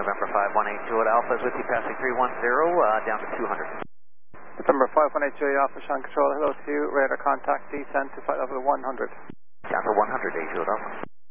November 5182 at Alpha is with you, passing 310, down to 200. November 5182 Alpha, Sean Control, hello to you, radar contact, descend to flight level 100. Down to 100, 82 at Alpha.